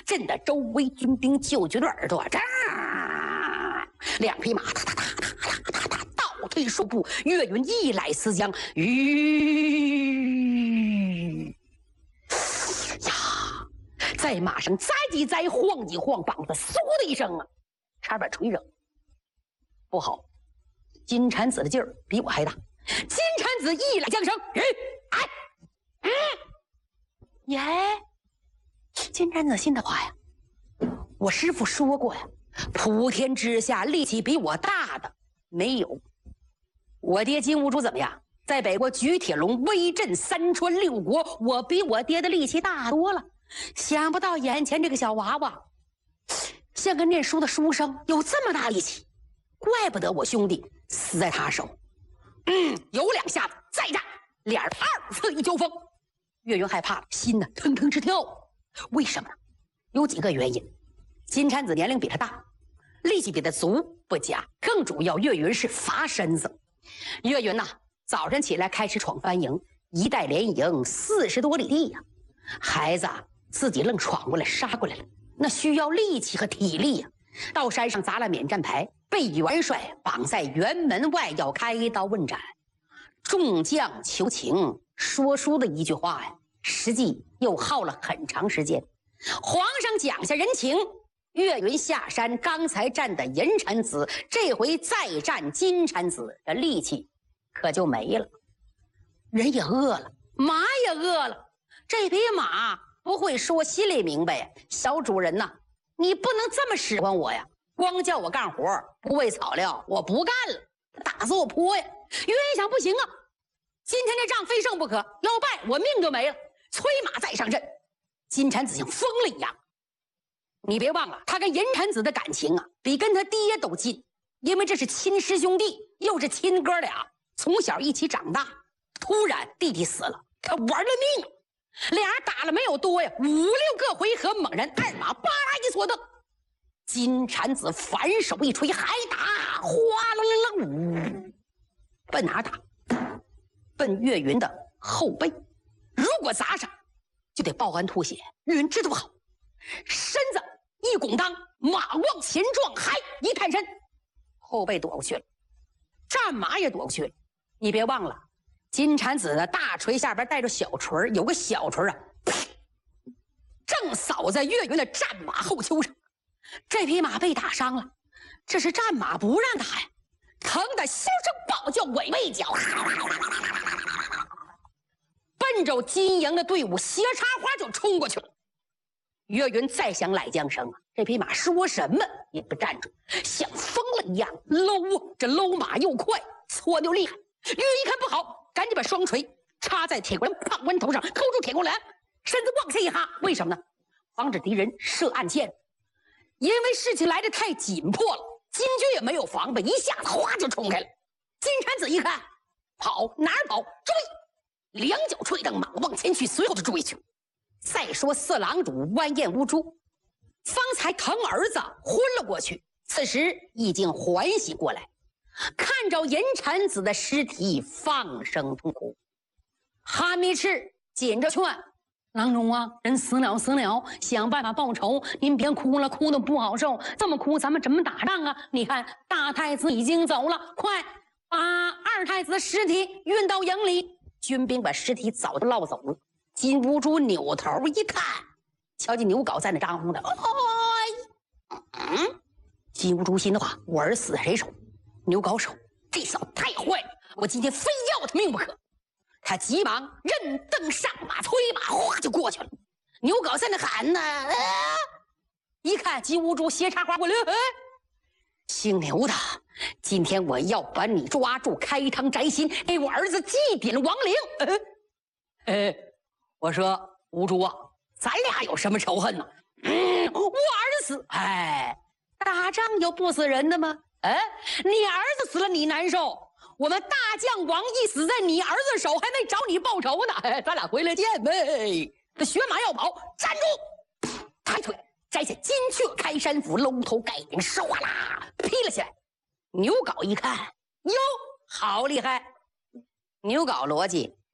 震得周围军兵就觉得耳朵两匹马倒退数步，岳云一来思将，在马上栽几栽，晃几晃，膀子嗖的一声啊，差点捶着。不好，金蝉子的劲儿比我还大。金蝉子一来将声，耶！金蝉子心的话呀，我师父说过呀，普天之下力气比我大的没有。我爹金兀术怎么样？在北国举铁笼威震三川六国，我比我爹的力气大多了。想不到眼前这个小娃娃，像个念书的书生，有这么大力气，怪不得我兄弟死在他手。有两下子再战，俩人二次一交锋，岳云害怕了，心呢腾腾直跳。为什么呢？有几个原因。金蝉子年龄比他大，力气比他足不假，更主要岳云是伐身子。岳云呐，早晨起来开始闯番营，一带连营40多里地呀。孩子自己愣闯过来杀过来了，那需要力气和体力呀。到山上砸了免战牌，被元帅绑在辕门外要开刀问斩。众将求情，说书的一句话呀，实际又耗了很长时间。皇上讲下人情，岳云下山，刚才战的银蝉子，这回再战金蝉子，这力气可就没了。人也饿了，马也饿了。这匹马不会说，心里明白，小主人呐，你不能这么使唤我呀！光叫我干活，不喂草料，我不干了，打死我泼呀！岳云想，不行啊，今天这仗非胜不可，要败我命就没了。催马再上阵，金蝉子像疯了一样。你别忘了，他跟银蝉子的感情啊，比跟他爹都近，因为这是亲师兄弟，又是亲哥俩，从小一起长大。突然弟弟死了，他玩了命了。俩人打了没有多呀，5、6个回合，猛然二马巴拉一搓蹬，金蝉子反手一锤，还打，哗啦啦啦，奔哪打？奔岳云的后背。如果砸上，就得报案吐血。岳云知道好，身子一拱当，马往前撞，还一探身，后背躲过去了，战马也躲过去了。你别忘了，金蝉子的大锤下边带着小锤，有个小锤啊，正扫在岳云的战马后丘上。这匹马被打伤了，这是战马不让打呀，疼得心声暴叫，尾背脚，奔着金营的队伍斜插花就冲过去了。岳云再想来缰绳啊，这匹马说什么也不站住，像疯了一样搂啊，这搂马又快，搓溜厉害。岳云一看不好，赶紧把双锤插在铁棍胖关头上，扣住铁棍梁，身子往下一哈。为什么呢？防止敌人射暗箭。因为事情来得太紧迫了，金军也没有防备，一下子哗就冲开了。金蝉子一看，跑哪儿跑？追！两脚踹蹬马往前去，随后就追去。再说四郎主完颜乌珠，方才疼儿子昏了过去，此时已经缓醒过来，看着银蝉子的尸体，放声痛哭。哈密赤紧着劝郎中啊，人死了，想办法报仇，您别哭了，哭得不好受，这么哭咱们怎么打仗啊？你看大太子已经走了，快把二太子的尸体运到营里。军兵把尸体早就捞走了。金兀术扭头一看，瞧见牛皋在那张红的，金兀术心的话，我儿死在谁手？牛皋手，这小子太坏了，我今天非要他命不可。他急忙任蹬上马，催马哗就过去了。牛皋在那喊呢，一看金兀术斜插花过来，姓牛的，今天我要把你抓住，开堂摘心，给我儿子祭奠亡灵。我说兀术啊，咱俩有什么仇恨呢？我儿子死，打仗有不死人的吗？你儿子死了你难受，我们大将王毅死在你儿子手，还没找你报仇呢。咱俩回来见呗。这学马要跑，站住！抬腿摘下金雀开山斧，搂头盖顶，唰啦劈了起来。牛皋一看，哟，好厉害！牛皋逻辑，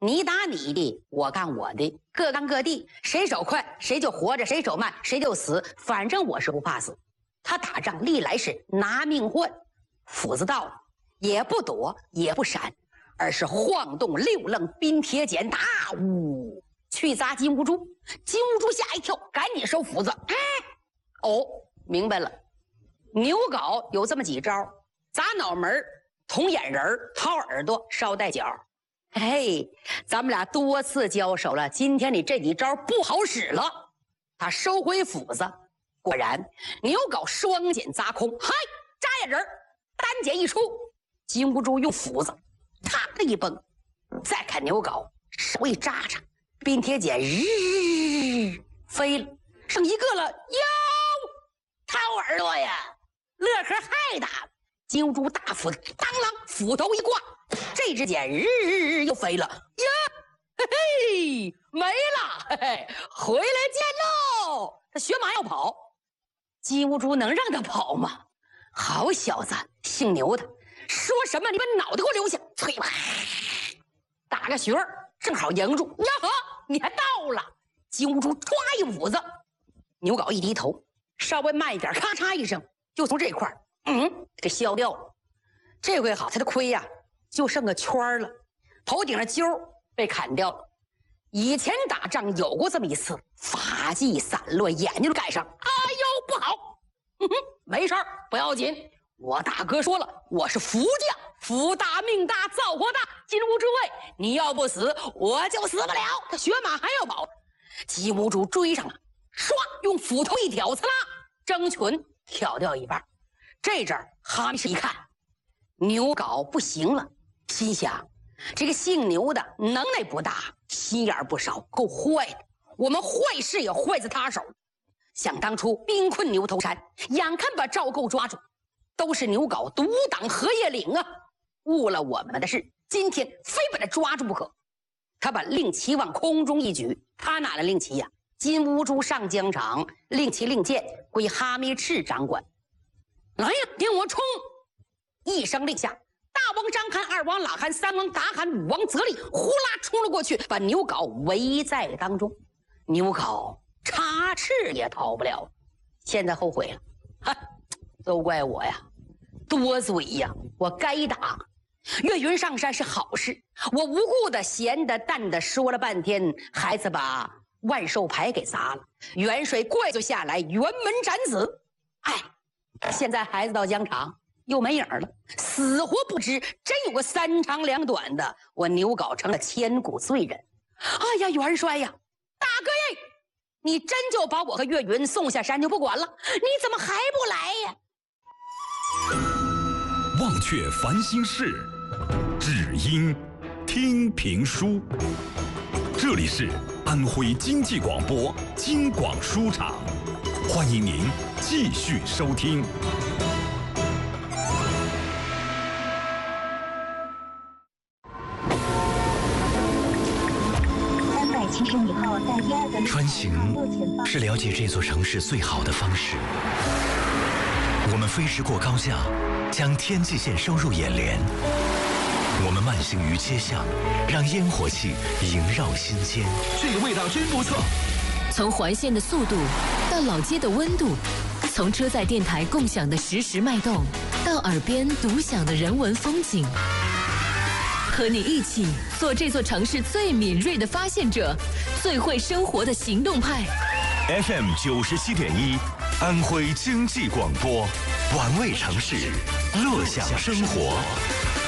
你打你的，我干我的，各干各的，谁手快谁就活着，谁手慢谁就死。反正我是不怕死。他打仗历来是拿命换，斧子到了也不躲也不闪，而是晃动六棱冰铁剪，大呜去砸金兀术。金兀术吓一跳，赶紧收斧子。哦，明白了，牛皋有这么几招：砸脑门、捅眼仁、掏耳朵、捎带脚。嘿，咱们俩多次交手了，今天你这几招不好使了。他收回斧子，果然牛皋双锏砸空，嗨，扎眼仁，单锏一出，金兀术用斧子啪的一崩，再看牛皋手一扎扎，冰铁剪日飞了，剩一个了。哟，掏耳朵呀，乐呵害大了。金兀术大斧子当啷，斧头一挂，这只剪日又飞了呀，嘿嘿，没了，嘿嘿，回来见喽。他学马要跑，金兀术能让他跑吗？好小子，姓牛的，说什么你把脑袋给我留下，啐吧，打个旋儿，正好迎住。呀呵，你还到了！金兀术抓一斧子，牛皋一低头，稍微慢一点，咔嚓一声，就从这块儿，给削掉了。这回好，他的盔呀，就剩个圈了，头顶上揪被砍掉了。以前打仗有过这么一次，发髻散落，眼睛都盖上。哎呦，不好！没事儿，不要紧。我大哥说了，我是福将，福大命大，造化大。金兀术位，你要不死，我就死不了。他学马还要跑，金兀术追上了，唰，用斧头一挑，刺啦，征裙挑掉一半。这阵儿哈密士一看，牛皋不行了，心想这个姓牛的能耐不大，心眼不少，够坏的。我们坏事也坏在他手。想当初兵困牛头山，眼看把赵构抓住，都是牛皋独挡荷叶岭啊，误了我们的事。今天非把他抓住不可。他把令旗往空中一举，他哪来令旗呀？金兀术上疆场，令旗令箭归哈密赤掌管。来呀，跟我冲！一声令下，大王章邯、二王喇罕、三王达罕、五王则立，呼啦冲了过去，把牛皋围在当中。牛皋插翅也逃不了，现在后悔了，哈，都怪我呀，多嘴呀，我该打。岳云上山是好事，我无故的闲的淡的说了半天，孩子把万寿牌给砸了，元帅怪罪下来，辕门斩子。哎，现在孩子到疆场又没影了，死活不知，真有个三长两短的，我牛皋成了千古罪人。哎呀，元帅呀，大哥呀，你真就把我和岳云送下山就不管了？你怎么还不来呀？ 忘却烦心事，只因听评书。这里是安徽经济广播京广书场，欢迎您继续收听。 370米后，在第二个穿行是了解这座城市最好的方式。我们飞驰过高架，将天际线收入眼帘。我们慢行于街巷，让烟火气萦绕心间。 这个味道真不错。 从环线的速度到老街的温度，从车载电台共享的实时脉动，到耳边独享的人文风景。和你一起做这座城市最敏锐的发现者，最会生活的行动派。 FM 97.1，安徽经济广播， 玩味城市，乐享生活。